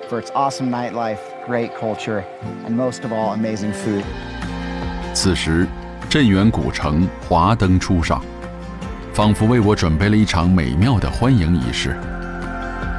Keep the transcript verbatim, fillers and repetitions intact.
for its awesome nightlife, great culture, and most of all, amazing food. 此时，镇远古城华灯初上，仿佛为我准备了一场美妙的欢迎仪式。